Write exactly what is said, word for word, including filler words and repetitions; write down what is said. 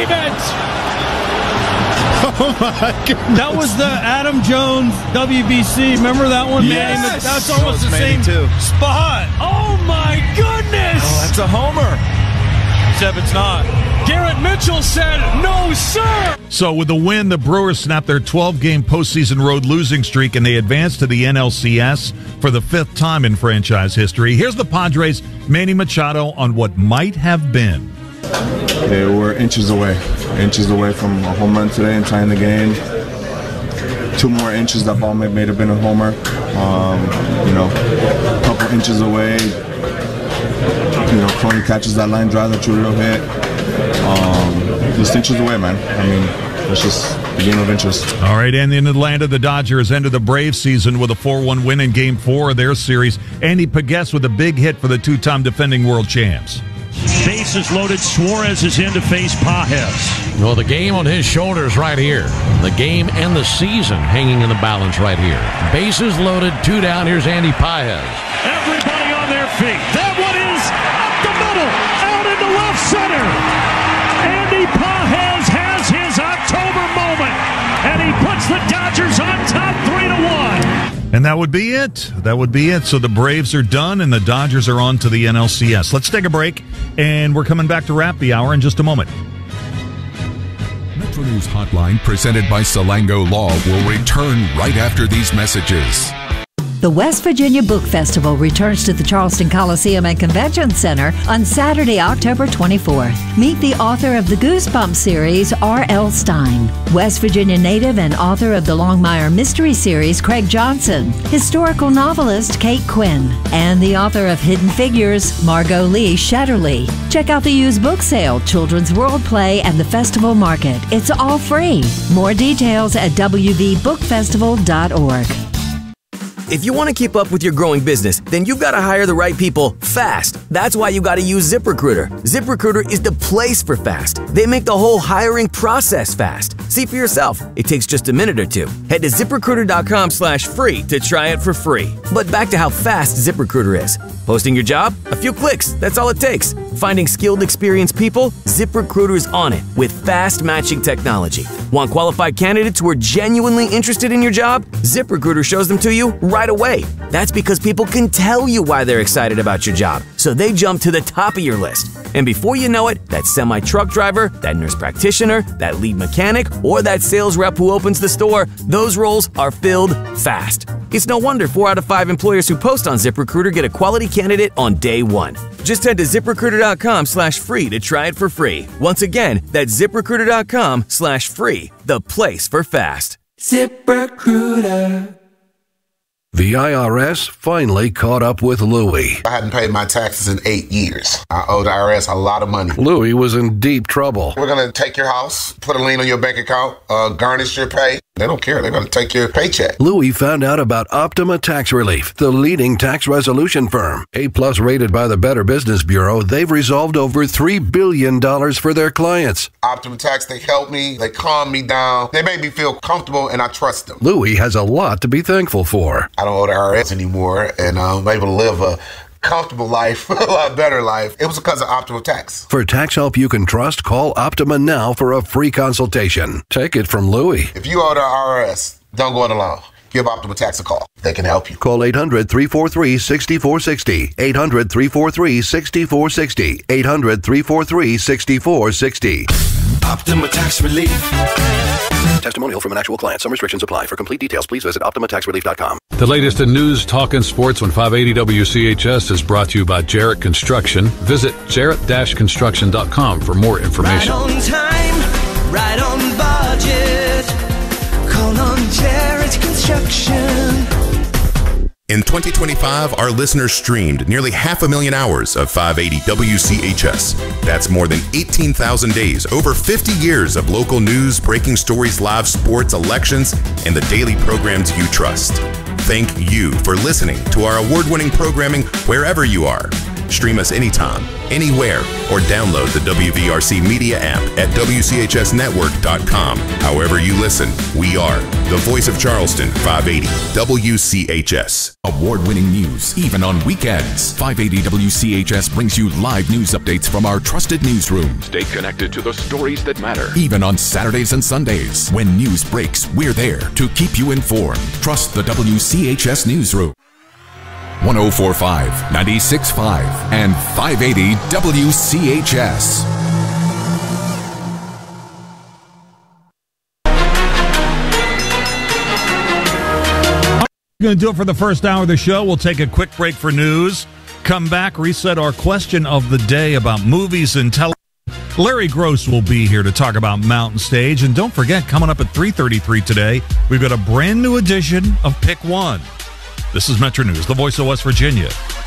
believe it! Oh, my goodness. That was the Adam Jones W B C. Remember that one? Yes. Man, that's almost the same too. spot. Oh, my goodness. Oh, that's a homer. Except it's not. Garrett Mitchell said, no, sir. So with the win, the Brewers snapped their twelve-game postseason road losing streak, and they advanced to the N L C S for the fifth time in franchise history. Here's the Padres' Manny Machado on what might have been. They were inches away, inches away from a home run today and tying the game. Two more inches, that ball may, may have been a homer. Um, you know, a couple inches away. You know, Crony catches that line drive, that Trujillo hit. Um, just inches away, man. I mean, it's just a game of interest. All right, and in Atlanta, the Dodgers ended the Braves season with a four one win in Game four of their series. Andy Pagues with a big hit for the two-time defending world champs. Bases loaded. Suarez is in to face Pages. Well, the game on his shoulders right here. The game and the season hanging in the balance right here. Bases loaded, two down. Here's Andy Pages. Everybody on their feet. That one is up the middle, out into left center. Andy Pages has his October moment, and he puts the Dodgers on top three to one. And that would be it. That would be it. So the Braves are done, and the Dodgers are on to the N L C S. Let's take a break, and we're coming back to wrap the hour in just a moment. Metro News Hotline, presented by Salango Law, will return right after these messages. The West Virginia Book Festival returns to the Charleston Coliseum and Convention Center on Saturday, October twenty-fourth. Meet the author of the Goosebumps series, R L. Stein, West Virginia native and author of the Longmire Mystery series, Craig Johnson, historical novelist Kate Quinn, and the author of Hidden Figures, Margot Lee Shetterly. Check out the used book sale, Children's World Play, and the festival market. It's all free. More details at w v book festival dot org. If you want to keep up with your growing business, then you've got to hire the right people fast. That's why you got to use ZipRecruiter. ZipRecruiter is the place for fast. They make the whole hiring process fast. See for yourself. It takes just a minute or two. Head to ZipRecruiter.com slash free to try it for free. But back to how fast ZipRecruiter is. Posting your job? A few clicks. That's all it takes. Finding skilled, experienced people? ZipRecruiter's on it with fast matching technology. Want qualified candidates who are genuinely interested in your job? ZipRecruiter shows them to you right away. That's because people can tell you why they're excited about your job, so they jump to the top of your list. And before you know it, that semi-truck driver, that nurse practitioner, that lead mechanic, or that sales rep who opens the store, those roles are filled fast. It's no wonder four out of five employers who post on ZipRecruiter get a quality candidate on day one. Just head to ZipRecruiter.com slash free to try it for free. Once again, that's ZipRecruiter.com slash free, the place for fast. ZipRecruiter. The I R S finally caught up with Louie. I hadn't paid my taxes in eight years. I owed the I R S a lot of money. Louie was in deep trouble. We're going to take your house, put a lien on your bank account, uh, garnish your pay. They don't care. They're going to take your paycheck. Louie found out about Optima Tax Relief, the leading tax resolution firm. A-plus rated by the Better Business Bureau, they've resolved over three billion dollars for their clients. Optima Tax, they help me. They calm me down. They make me feel comfortable, and I trust them. Louie has a lot to be thankful for. I don't owe the I R S anymore, and I'm able to live a comfortable life, a lot better life. It was because of Optima Tax. For tax help you can trust, call Optima now for a free consultation. Take it from Louie. If you owe the I R S, don't go it alone. Give Optima Tax a call. They can help you. Call eight hundred, three four three, six four six zero. eight hundred, three four three, six four six zero. eight hundred, three four three, six four six zero. Optima Tax Relief. Testimonial from an actual client. Some restrictions apply. For complete details, please visit Optima Tax Relief dot com. The latest in news, talk, and sports on five eighty W C H S is brought to you by Jarrett Construction. Visit jarrett dash construction dot com for more information. Right on time, right on budget. Call on Jarrett Construction. In twenty twenty-five, our listeners streamed nearly half a million hours of five eighty W C H S. That's more than eighteen thousand days, over fifty years of local news, breaking stories, live sports, elections, and the daily programs you trust. Thank you for listening to our award-winning programming wherever you are. Stream us anytime, anywhere, or download the W V R C Media app at W C H S network dot com. However you listen, we are the voice of Charleston, five eighty W C H S. Award-winning news, even on weekends. five eighty W C H S brings you live news updates from our trusted newsroom. Stay connected to the stories that matter. Even on Saturdays and Sundays. When news breaks, we're there to keep you informed. Trust the W C H S newsroom. one oh four point five, ninety-six point five, and five eighty W C H S. Going to do it for the first hour of the show. We'll take a quick break for news. Come back, reset our question of the day about movies and television. Larry Gross will be here to talk about Mountain Stage. And don't forget, coming up at three thirty-three today, we've got a brand new edition of Pick One. This is Metro News, the voice of West Virginia.